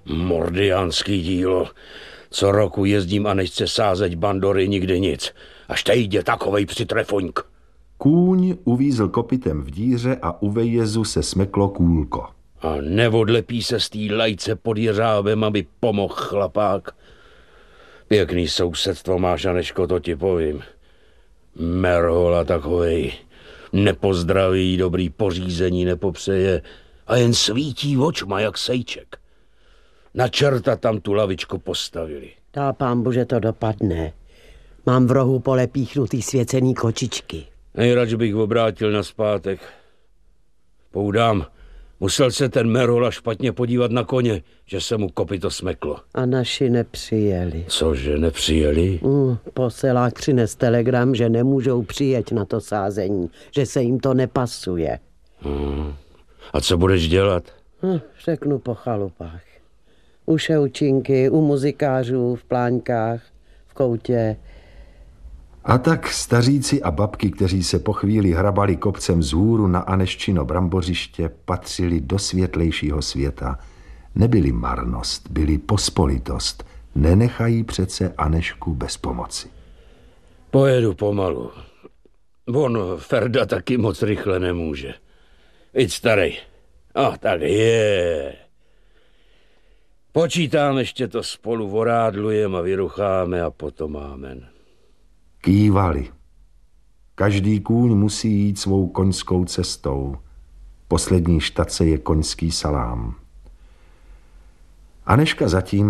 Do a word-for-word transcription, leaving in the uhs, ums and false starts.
Mordiánský dílo. Co roku jezdím a nechce sázet bandory, nikdy nic. Až teď jde takovej přitrefoňk. Kůň uvízl kopitem v díře a u vejezu se smeklo kůlko. A neodlepí se z té lajce pod jeřábem, aby pomohl chlapák. Pěkný sousedstvo máš, Anežko, to ti povím. Merhola takovej. Nepozdraví, dobrý pořízení nepopřeje a jen svítí očma jak sejček. Na čerta tam tu lavičku postavili. Dá pánbu, že to dopadne. Mám v rohu pole píchnutý svěcený kočičky. Nejradši bych obrátil nazpátek. Poudám, musel se ten Merhola špatně podívat na koně, že se mu kopyto smeklo. A naši nepřijeli. Cože, nepřijeli? Mm, poselák přines telegram, že nemůžou přijet na to sázení, že se jim to nepasuje. Hmm. A co budeš dělat? Hm, řeknu po chalupách. U šeučinky, u muzikářů, v pláňkách, v koutě. A tak staříci a babky, kteří se po chvíli hrabali kopcem vzhůru na Anežčino brambořiště, patřili do světlejšího světa. Nebyli marnost, byli pospolitost. Nenechají přece Anežku bez pomoci. Pojedu pomalu. On, Ferda, taky moc rychle nemůže. Víc starej. A tak je. Počítám ještě to spolu, vorádlujem a vyrucháme a potom amen. Kývali. Každý kůň musí jít svou koňskou cestou. Poslední štace je koňský salám. Anežka zatím